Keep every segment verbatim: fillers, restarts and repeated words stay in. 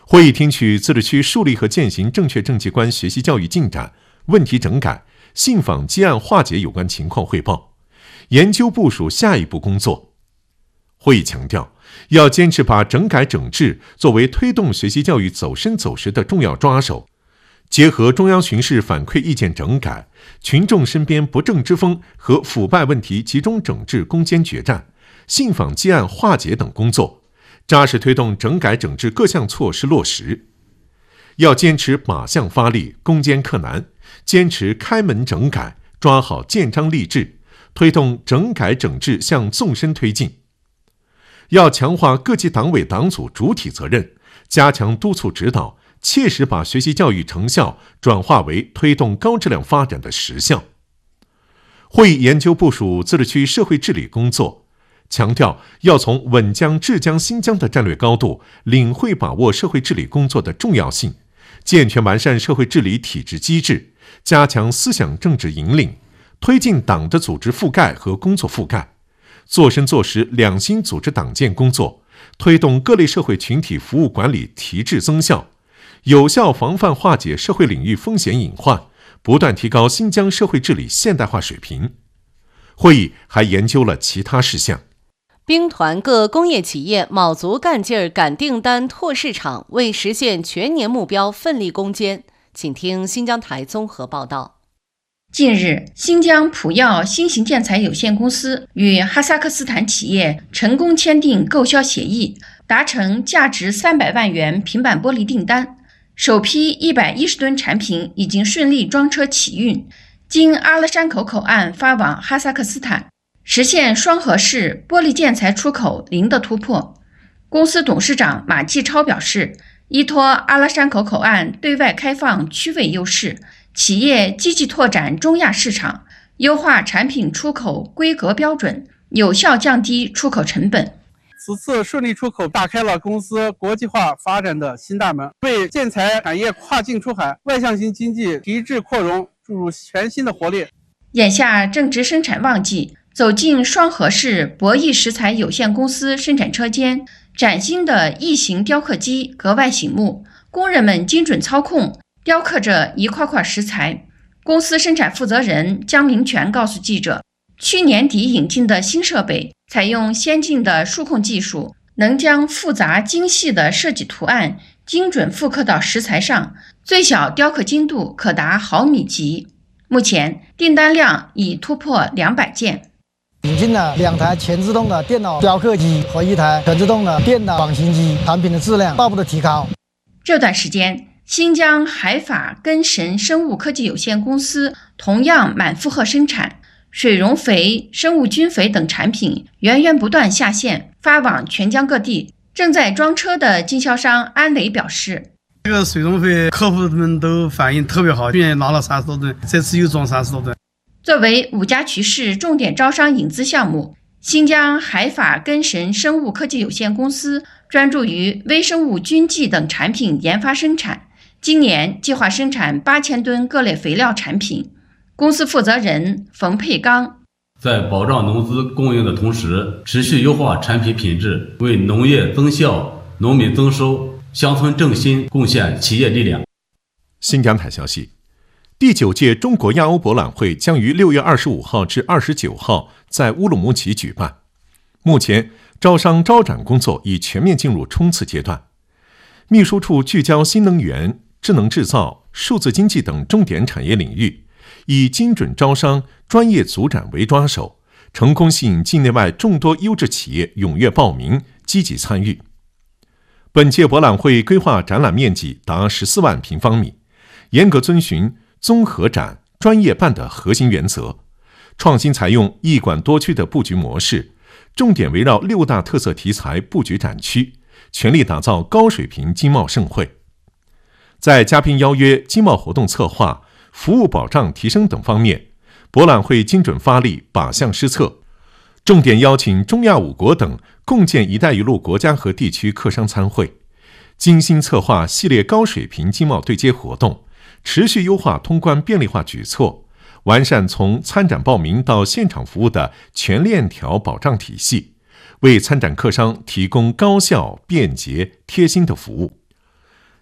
会议听取自治区树立和践行正确政绩观学习教育进展、问题整改、信访积案化解有关情况汇报，研究部署下一步工作。会议强调，要坚持把整改整治作为推动学习教育走深走实的重要抓手，结合中央巡视反馈意见整改、群众身边不正之风和腐败问题集中整治攻坚决战、信访积案化解等工作，扎实推动整改整治各项措施落实。要坚持靶向发力、攻坚克难，坚持开门整改，抓好建章立制，推动整改整治向纵深推进。要强化各级党委党组主体责任，加强督促指导，切实把学习教育成效转化为推动高质量发展的实效。会议研究部署自治区社会治理工作，强调要从稳江治江新疆的战略高度领会把握社会治理工作的重要性，健全完善社会治理体制机制，加强思想政治引领，推进党的组织覆盖和工作覆盖，做深做实两新组织党建工作，推动各类社会群体服务管理提质增效，有效防范化解社会领域风险隐患，不断提高新疆社会治理现代化水平。会议还研究了其他事项。 兵团各工业企业卯足干劲儿赶订单拓市场，为实现全年目标奋力攻坚。请听新疆台综合报道。 近日，新疆普药新型建材有限公司与哈萨克斯坦企业成功签订购销协议，达成价值三百万元平板玻璃订单。首批一百一十吨产品已经顺利装车启运，经阿勒山口口岸发往哈萨克斯坦，实现双核式玻璃建材出口零的突破。公司董事长马继超表示，依托阿勒山口口岸对外开放区位优势，企业积极拓展中亚市场，优化产品出口规格标准，有效降低出口成本。 此次顺利出口打开了公司国际化发展的新大门，为建材产业跨境出海、外向型经济提质扩容注入全新的活力。 眼下正值生产旺季，走进双核式博弈石材有限公司生产车间，崭新的异形雕刻机格外醒目，工人们精准操控，雕刻着一块块石材。公司生产负责人江明全告诉记者，去年底引进的新设备采用先进的数控技术，能将复杂精细的设计图案精准复刻到石材上，最小雕刻精度可达毫米级。目前订单量已突破两百件。 引进了两台全自动的电脑雕刻机和一台全自动的电脑仿型机，产品的质量大幅的提高。 这段时间，新疆海法根神生物科技有限公司同样满负荷生产，水溶肥、生物菌肥等产品源源不断下线，发往全疆各地。正在装车的经销商安磊表示， 这个水溶肥客户们都反应特别好，去年拿了三十多吨，这次又装三十多吨。 作为五家渠市重点招商引资项目，新疆海法根神生物科技有限公司专注于微生物菌剂等产品研发生产，今年计划生产八千吨各类肥料产品。公司负责人冯佩刚， 在保障农资供应的同时，持续优化产品品质，为农业增效、农民增收、乡村振兴贡献企业力量。 新疆台消息，第九届中国亚欧博览会将于六月二十五号至二十九号在乌鲁木齐举办。目前，招商招展工作已全面进入冲刺阶段。秘书处聚焦新能源、智能制造、数字经济等重点产业领域，以精准招商、专业组展为抓手，成功吸引境内外众多优质企业踊跃报名、积极参与。本届博览会规划展览面积达十四万平方米，严格遵循综合展、专业办的核心原则，创新采用一馆多区的布局模式，重点围绕六大特色题材布局展区，全力打造高水平经贸盛会。在嘉宾邀约、经贸活动策划、服务保障提升等方面，博览会精准发力，靶向施策，重点邀请中亚五国等共建“一带一路”国家和地区客商参会，精心策划系列高水平经贸对接活动，持续优化通关便利化举措，完善从参展报名到现场服务的全链条保障体系，为参展客商提供高效、便捷、贴心的服务。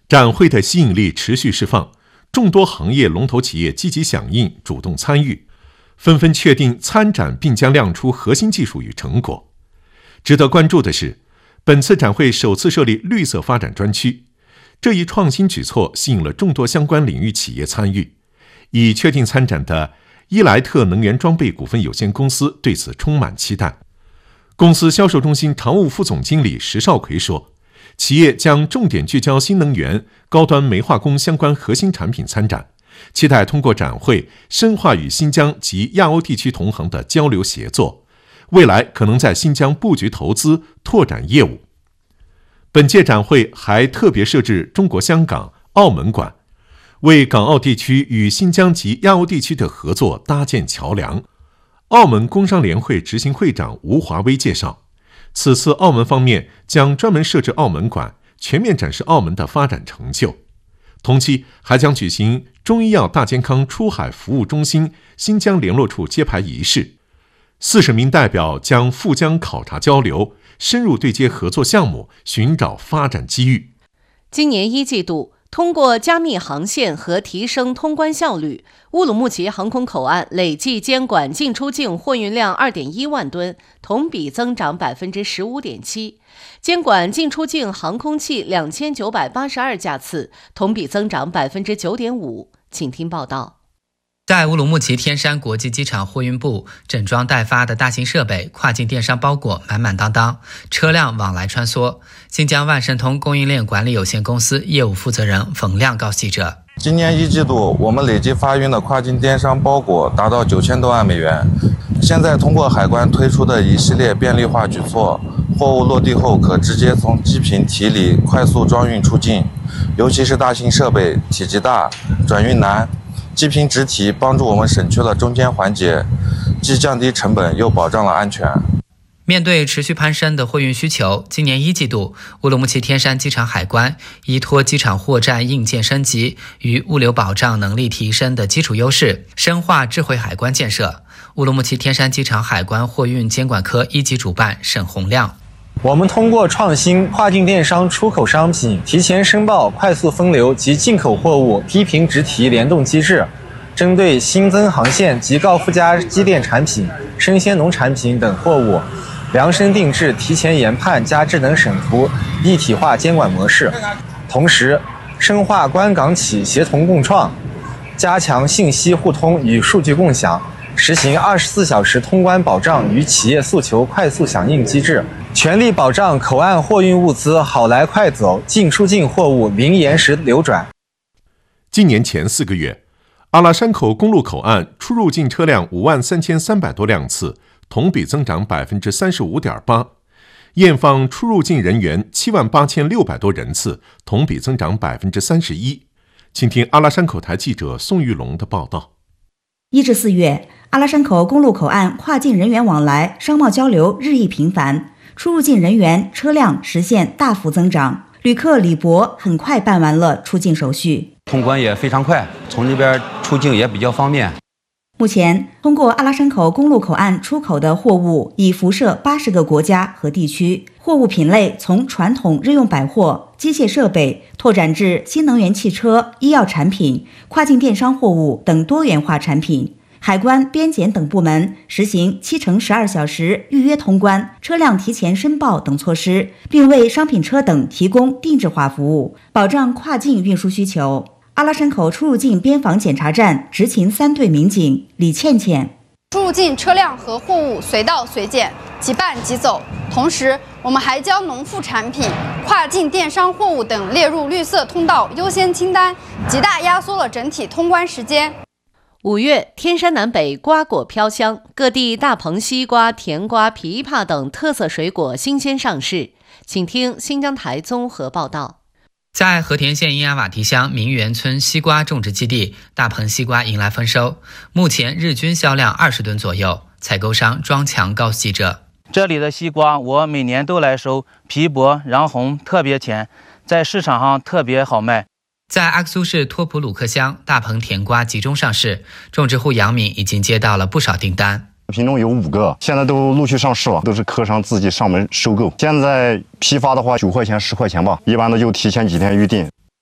展会的吸引力持续释放，众多行业龙头企业积极响应，主动参与，纷纷确定参展并将亮出核心技术与成果。值得关注的是，本次展会首次设立绿色发展专区，这一创新举措吸引了众多相关领域企业参与。已确定参展的伊莱特能源装备股份有限公司对此充满期待。公司销售中心常务副总经理石少奎说，企业将重点聚焦新能源、高端煤化工相关核心产品参展，期待通过展会深化与新疆及亚欧地区同行的交流协作，未来可能在新疆布局投资、拓展业务。本届展会还特别设置中国香港、澳门馆，为港澳地区与新疆及亚欧地区的合作搭建桥梁。澳门工商联会执行会长吴华威介绍，此次澳门方面将专门设置澳门馆，全面展示澳门的发展成就。同期还将举行中医药大健康出海服务中心新疆联络处揭牌仪式，四十名代表将赴疆考察交流，深入对接合作项目，寻找发展机遇。 今年一季度，通过加密航线和提升通关效率，乌鲁木齐航空口岸累计监管进出境货运量 二点一万吨，同比增长 百分之十五点七， 监管进出境航空器两千九百八十二架次，同比增长 百分之九点五。 请听报道。 在乌鲁木齐天山国际机场货运部，整装待发的大型设备、跨境电商包裹满满当当，车辆往来穿梭。新疆万盛通供应链管理有限公司业务负责人冯亮告诉记者， 今年一季度我们累计发运的跨境电商包裹达到九千多万美元。现在通过海关推出的一系列便利化举措，货物落地后可直接从机坪提离快速装运出境，尤其是大型设备体积大、转运难，机坪直提帮助我们省去了中间环节，既降低成本又保障了安全。 面对持续攀升的货运需求，今年一季度，乌鲁木齐天山机场海关依托机场货站硬件升级与物流保障能力提升的基础优势，深化智慧海关建设。乌鲁木齐天山机场海关货运监管科一级主办沈洪亮， 我们通过创新跨境电商出口商品提前申报、快速分流及进口货物低频直提联动机制，针对新增航线及高附加机电产品、生鲜农产品等货物，量身定制提前研判加智能审图一体化监管模式，同时深化关港企协同共创，加强信息互通与数据共享，实行二十四小时通关保障与企业诉求快速响应机制，全力保障口岸货运物资好来快走，进出境货物零延时流转。 今年前四个月，阿拉山口公路口岸出入境车辆五万三千三百多辆次，同比增长 百分之三十五点八， 验放出入境人员七万八千六百多人次，同比增长 百分之三十一。 请听阿拉山口台记者宋玉龙的报道。 一至四月，阿拉山口公路口岸跨境人员往来、商贸交流日益频繁，出入境人员车辆实现大幅增长，旅客李博很快办完了出境手续， 通关也非常快，从这边出境也比较方便。 目前，通过阿拉山口公路口岸出口的货物已辐射八十个国家和地区，货物品类从传统日用百货、机械设备拓展至新能源汽车、医药产品、跨境电商货物等多元化产品。海关、边检等部门实行七乘十二小时预约通关、车辆提前申报等措施，并为商品车等提供定制化服务，保障跨境运输需求。阿拉山口出入境边防检查站执勤三队民警李倩倩， 出入境车辆和货物随到随检，即办即走。同时，我们还将农副产品、跨境电商货物等列入绿色通道优先清单，极大压缩了整体通关时间。 五月，天山南北瓜果飘香，各地大棚西瓜、甜瓜、枇杷等特色水果新鲜上市。请听新疆台综合报道。 在和田县伊阿瓦提乡明园村西瓜种植基地，大棚西瓜迎来丰收，目前日均销量二十吨左右。采购商庄强告诉记者， 这里的西瓜我每年都来收，皮薄瓤红，特别甜，在市场上特别好卖。 在阿克苏市托普鲁克乡，大棚甜瓜集中上市，种植户杨敏已经接到了不少订单。 品种有五个，现在都陆续上市了，都是客商自己上门收购。现在批发的话，九块钱、十块钱吧，一般的就提前几天预定。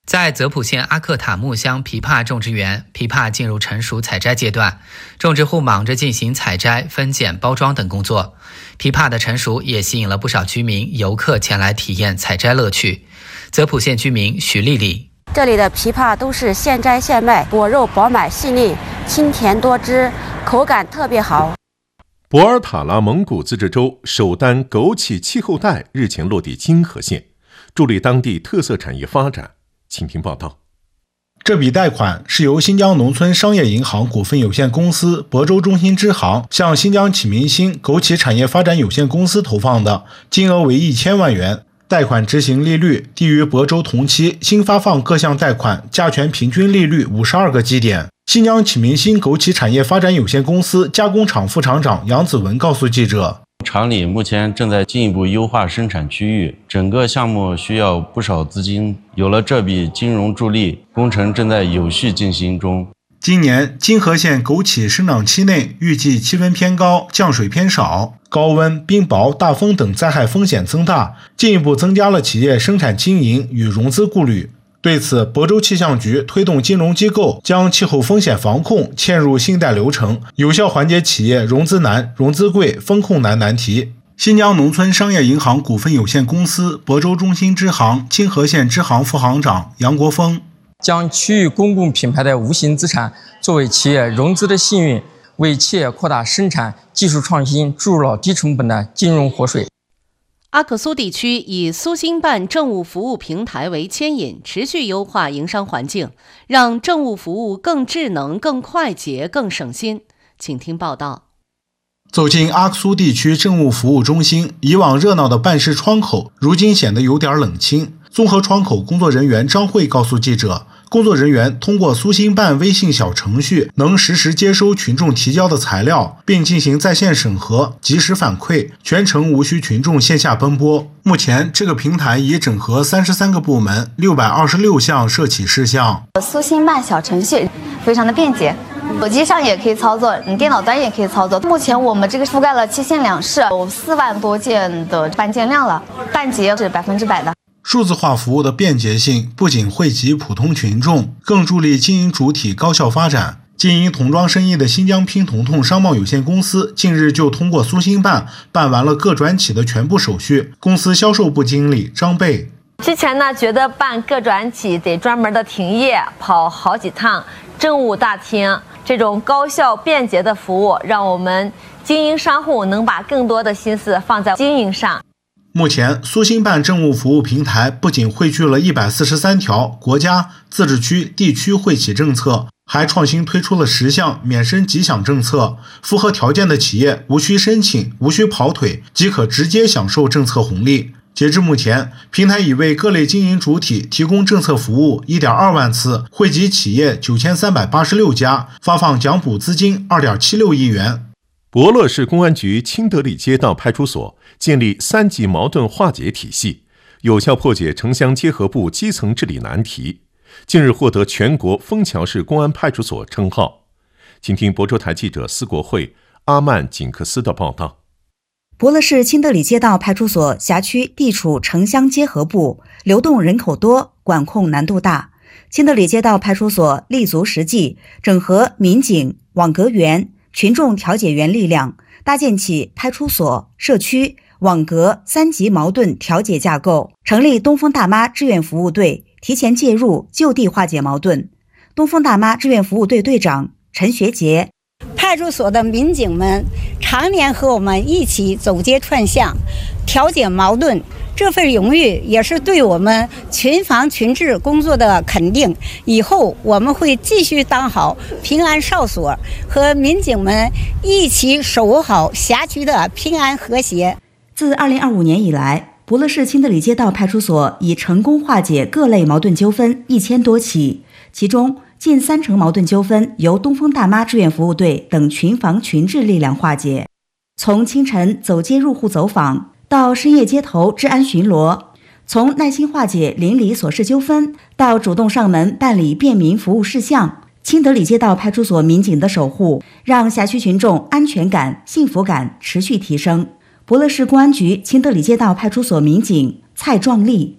在泽普县阿克塔木乡枇杷种植园，枇杷进入成熟采摘阶段，种植户忙着进行采摘、分拣、包装等工作。枇杷的成熟也吸引了不少居民、游客前来体验采摘乐趣。泽普县居民徐丽丽： 这里的枇杷都是现摘现卖，果肉饱满细腻，清甜多汁，口感特别好。 博尔塔拉蒙古自治州首单枸杞气候带日前落地金河县，助力当地特色产业发展。请听报道。 这笔贷款是由新疆农村商业银行股份有限公司亳州中心支行向新疆启明星枸杞产业发展有限公司投放的，金额为一千万元。贷款执行利率低于亳州同期新发放各项贷款加权平均利率五十二个基点。新疆启明星枸杞产业发展有限公司加工厂副厂长杨子文告诉记者， 厂里目前正在进一步优化生产区域，整个项目需要不少资金，有了这笔金融助力，工程正在有序进行中。 今年金河县枸杞生长期内预计气温偏高、降水偏少、高温、冰雹、大风等灾害风险增大，进一步增加了企业生产经营与融资顾虑。对此，亳州气象局推动金融机构将气候风险防控嵌入信贷流程，有效缓解企业融资难、融资贵、风控难难题。新疆农村商业银行股份有限公司亳州中心支行金河县支行副行长杨国峰， 将区域公共品牌的无形资产作为企业融资的幸运，为企业扩大生产、技术创新注入了低成本的金融活水。 阿克苏地区以苏兴办政务服务平台为牵引，持续优化营商环境，让政务服务更智能、更快捷、更省心。请听报道。 走进阿克苏地区政务服务中心，以往热闹的办事窗口如今显得有点冷清。综合窗口工作人员张慧告诉记者，工作人员通过苏兴办微信小程序能实时接收群众提交的材料，并进行在线审核、及时反馈，全程无需群众线下奔波。目前，这个平台已整合三十三个部门、六百二十六项涉企事项。 苏兴办小程序非常的便捷，手机上也可以操作，你电脑端也可以操作。目前我们这个覆盖了七县两市，有四万多件的办件量了，办结是百分之百的。 数字化服务的便捷性不仅惠及普通群众，更助力经营主体高效发展。经营童装生意的新疆拼童童商贸有限公司近日就通过苏兴办办完了各转企的全部手续。公司销售部经理张贝， 之前呢觉得办各转企得专门的停业跑好几趟政务大厅，这种高效便捷的服务让我们经营商户能把更多的心思放在经营上。 目前，苏兴办政务服务平台不仅汇聚了一百四十三条国家、自治区、地区惠企政策，还创新推出了十项免申即享政策，符合条件的企业无需申请、无需跑腿，即可直接享受政策红利。截至目前，平台已为各类经营主体提供政策服务 一点二万次，惠及企业九千三百八十六家，发放奖补资金 二点七六亿元。 博乐市公安局清德里街道派出所建立三级矛盾化解体系，有效破解城乡结合部基层治理难题，近日获得全国枫桥市公安派出所称号。请听亳州台记者司国慧、阿曼锦克斯的报道。 博乐市清德里街道派出所辖区地处城乡结合部，流动人口多，管控难度大。清德里街道派出所立足实际，整合民警、网格员、群众调解员力量，搭建起派出所、社区、网格三级矛盾调解架构，成立东风大妈志愿服务队，提前介入，就地化解矛盾。东风大妈志愿服务队队长陈学杰， 派出所的民警们常年和我们一起走街串巷，调解矛盾，这份荣誉也是对我们群防群治工作的肯定。以后我们会继续当好平安哨所，和民警们一起守护好辖区的平安和谐。 自二零二五年以来，博乐市清德里街道派出所已成功化解各类矛盾纠纷一千多起，其中近三成矛盾纠纷由东风大妈志愿服务队等群防群治力量化解。从清晨走街入户走访到深夜街头治安巡逻，从耐心化解邻里琐事纠纷到主动上门办理便民服务事项，清德里街道派出所民警的守护让辖区群众安全感、幸福感持续提升。博乐市公安局清德里街道派出所民警蔡壮丽，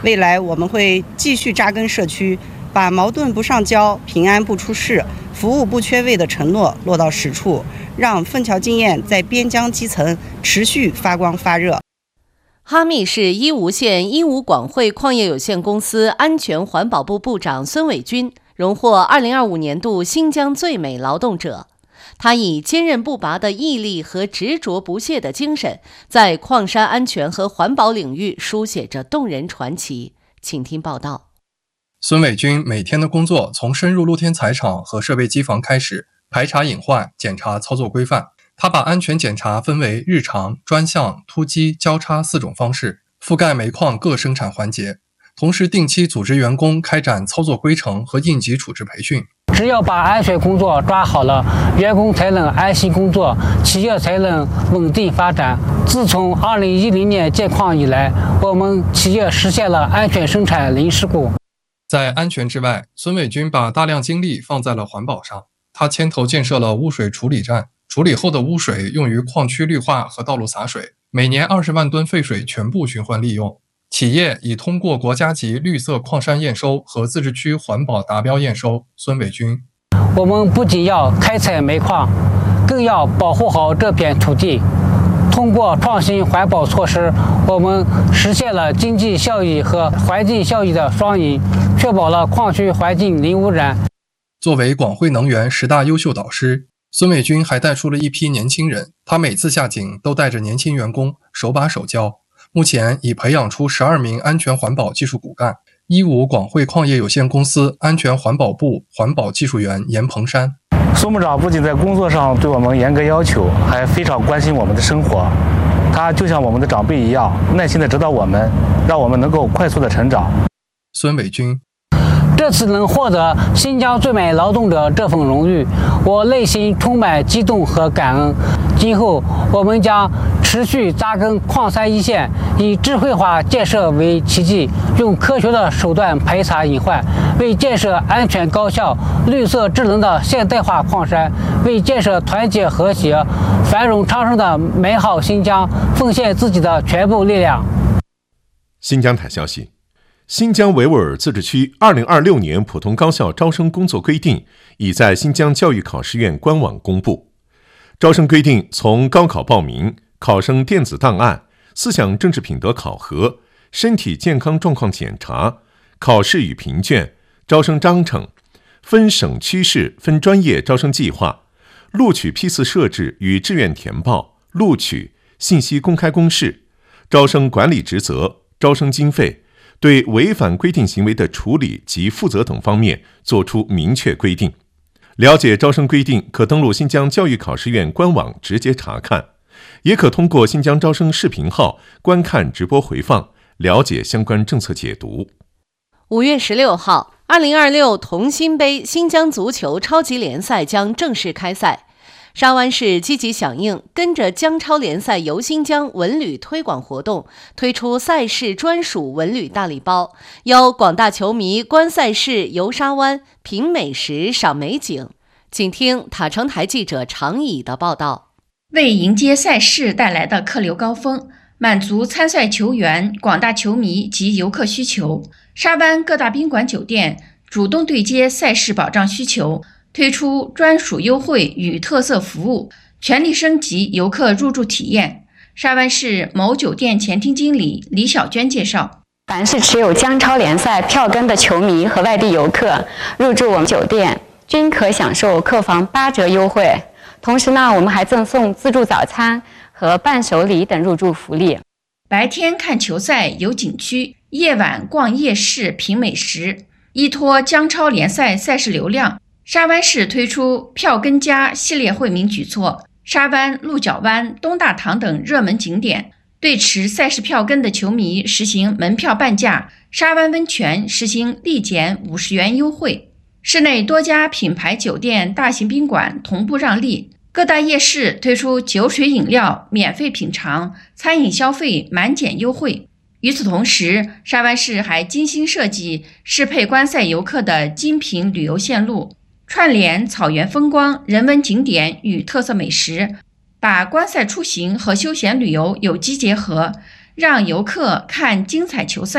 未来我们会继续扎根社区，把矛盾不上交、平安不出事、服务不缺位的承诺落到实处，让枫桥经验在边疆基层持续发光发热。 哈密市伊吾县伊吾广汇矿业有限公司安全环保部部长孙伟军荣获二零二五年度新疆最美劳动者。他以坚韧不拔的毅力和执着不懈的精神，在矿山安全和环保领域书写着动人传奇。请听报道。 孙伟军每天的工作从深入露天采场和设备机房开始，排查隐患，检查操作规范。他把安全检查分为日常、专项、突击、交叉四种方式，覆盖煤矿各生产环节，同时定期组织员工开展操作规程和应急处置培训。 只有把安全工作抓好了，员工才能安心工作，企业才能稳定发展。自从二零一零年建矿以来，我们企业实现了安全生产零事故。 在安全之外，孙伟军把大量精力放在了环保上。他牵头建设了污水处理站，处理后的污水用于矿区绿化和道路洒水，每年二十万吨废水全部循环利用。企业已通过国家级绿色矿山验收和自治区环保达标验收。孙伟军： 我们不仅要开采煤矿，更要保护好这片土地。通过创新环保措施，我们实现了经济效益和环境效益的双赢，确保了矿区环境零污染。 作为广汇能源十大优秀导师，孙伟军还带出了一批年轻人，他每次下井都带着年轻员工手把手教。目前已培养出十二名安全环保技术骨干。伊吾广汇矿业有限公司安全环保部环保技术员严鹏山： 孙部长不仅在工作上对我们严格要求，还非常关心我们的生活。他就像我们的长辈一样，耐心地指导我们，让我们能够快速地成长。 孙伟军： 这次能获得新疆最美劳动者这份荣誉，我内心充满激动和感恩。今后我们将持续扎根矿山一线，以智慧化建设为契机，用科学的手段排查隐患，为建设安全高效、绿色智能的现代化矿山，为建设团结和谐、繁荣昌盛的美好新疆奉献自己的全部力量。 新疆台消息，新疆维吾尔自治区二零二六年普通高校招生工作规定已在新疆教育考试院官网公布。招生规定从高考报名、考生电子档案、思想政治品德考核、身体健康状况检查、考试与评卷、招生章程、分省区市分专业招生计划、录取批次设置与志愿填报、录取、信息公开公示、招生管理职责、招生经费、对违反规定行为的处理及负责等方面作出明确规定。了解招生规定，可登录新疆教育考试院官网直接查看，也可通过新疆招生视频号观看直播回放，了解相关政策解读。 五月十六号，二零二六同心杯新疆足球超级联赛将正式开赛。沙湾市积极响应，跟着疆超联赛游新疆文旅推广活动，推出赛事专属文旅大礼包，邀广大球迷观赛事、游沙湾、品美食、赏美景。请听塔城台记者常乙的报道。 为迎接赛事带来的客流高峰，满足参赛球员、广大球迷及游客需求，沙湾各大宾馆酒店主动对接赛事保障需求，推出专属优惠与特色服务，全力升级游客入住体验。沙湾市某酒店前厅经理李小娟介绍， 凡是持有疆超联赛票根的球迷和外地游客入住我们酒店，均可享受客房八折优惠。同时呢，我们还赠送自助早餐和伴手礼等入住福利。 白天看球赛游景区，夜晚逛夜市品美食。依托疆超联赛赛事流量，沙湾市推出票根加系列惠民举措，沙湾、鹿角湾、东大堂等热门景点对持赛事票根的球迷实行门票半价，沙湾温泉实行立减五十元优惠。市内多家品牌酒店、大型宾馆同步让利，各大夜市推出酒水饮料免费品尝，餐饮消费满减优惠。与此同时，沙湾市还精心设计适配观赛游客的精品旅游线路，串联草原风光、人文景点与特色美食，把观赛出行和休闲旅游有机结合，让游客看精彩球赛、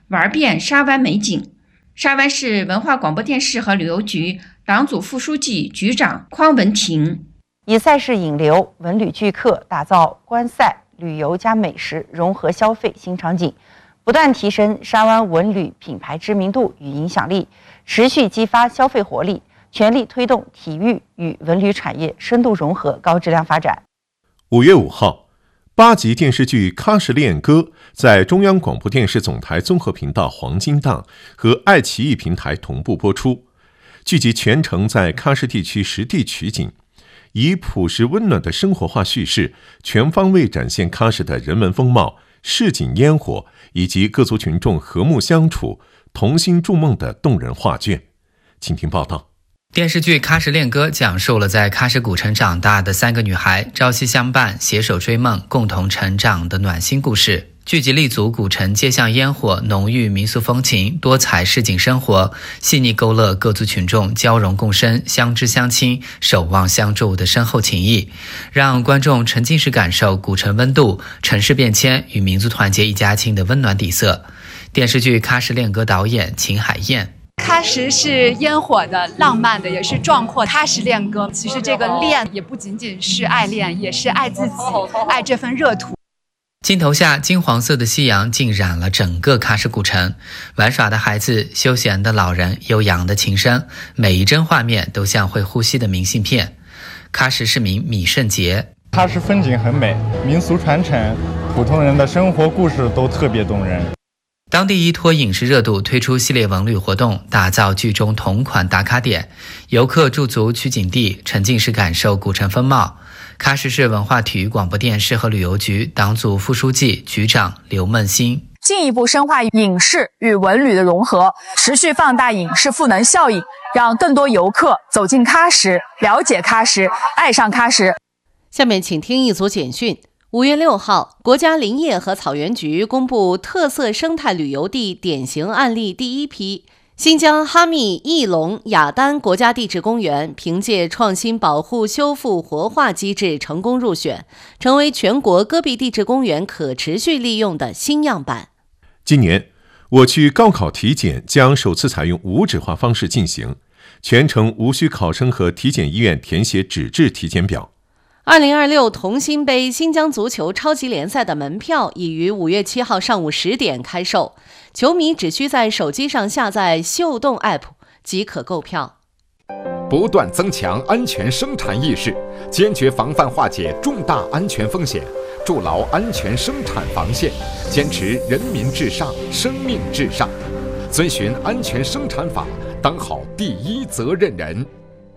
玩遍沙湾美景。沙湾市文化广播电视和旅游局党组副书记、局长匡文婷。 以赛事引流，文旅聚客，打造观赛、旅游加美食融合消费新场景，不断提升沙湾文旅品牌知名度与影响力，持续激发消费活力，全力推动体育与文旅产业深度融合、高质量发展。 五月五号，八集电视剧《喀什恋歌》在中央广播电视总台综合频道黄金档和爱奇艺平台同步播出。剧集全程在喀什地区实地取景，以朴实温暖的生活化叙事，全方位展现喀什的人文风貌、市井烟火以及各族群众和睦相处、同心筑梦的动人画卷。请听报道。 电视剧《喀什恋歌》讲述了在喀什古城长大的三个女孩朝夕相伴、携手追梦、共同成长的暖心故事。剧集立足古城街巷烟火、浓郁民俗风情、多彩市井生活，细腻勾勒各族群众交融共生、相知相亲、守望相助的深厚情谊，让观众沉浸式感受古城温度、城市变迁与民族团结一家亲的温暖底色。电视剧《喀什恋歌》导演秦海燕。 喀什是烟火的、浪漫的，也是壮阔。喀什恋歌，其实这个恋也不仅仅是爱恋，也是爱自己，爱这份热土。 镜头下，金黄色的夕阳浸染了整个喀什古城，玩耍的孩子、休闲的老人、悠扬的琴声，每一帧画面都像会呼吸的明信片。喀什市民米胜杰。 喀什风景很美，民俗传承、普通人的生活故事都特别动人。 当地依托影视热度推出系列文旅活动，打造剧中同款打卡点，游客驻足取景地，沉浸式感受古城风貌。喀什市文化体育广播电视和旅游局党组副书记、局长刘梦欣。 进一步深化影视与文旅的融合，持续放大影视赋能效应，让更多游客走进喀什，了解喀什，爱上喀什。 下面请听一组简讯。五月六号，国家林业和草原局公布特色生态旅游地典型案例第一批。新疆哈密翼龙雅丹国家地质公园凭借创新保护、修复、活化机制成功入选，成为全国戈壁地质公园可持续利用的新样板。 今年，我区高考体检将首次采用无纸化方式进行，全程无需考生和体检医院填写纸质体检表。 二零二六同心杯新疆足球超级联赛的门票已于五月七号上午十点开售，球迷只需在手机上下载秀动 App 即可购票。 不断增强安全生产意识，坚决防范化解重大安全风险，筑牢安全生产防线，坚持人民至上、生命至上，遵循安全生产法，当好第一责任人。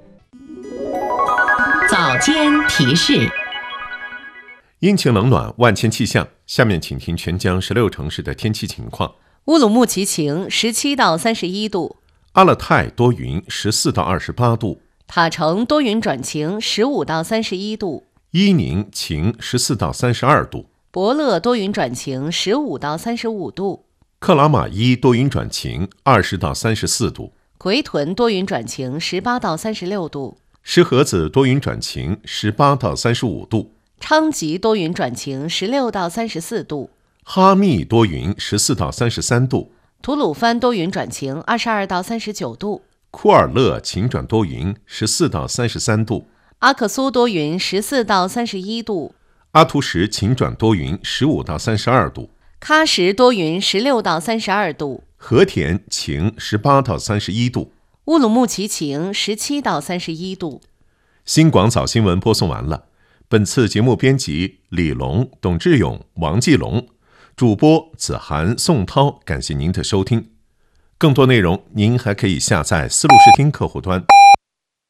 早间提示。 阴晴冷暖，万千气象。下面请听全疆十六城市的天气情况。 乌鲁木齐晴，十七到三十一度； 阿勒泰多云，十四到二十八度； 塔城多云转晴，十五到三十一度； 伊宁晴，十四到三十二度； 博乐多云转晴，十五到三十五度； 克拉玛依多云转晴，二十到三十四度； 奎屯多云转晴，十八到三十六度； 石河子多云转晴，十八到三十五度； 昌吉多云转晴，十六到三十四度； 哈密多云，十四到三十三度； 吐鲁番多云转晴，二十二到三十九度； 库尔勒晴转多云，十四到三十三度； 阿克苏多云，十四到三十一度； 阿图什晴转多云，十五到三十二度； 喀什多云，十六到三十二度； 和田晴，十八到三十一度； 乌鲁木齐晴，十七到三十一度。 新广早新闻播送完了。本次节目编辑李龙、董志勇、王继龙，主播子涵、宋涛。感谢您的收听。更多内容您还可以下载思路视听客户端。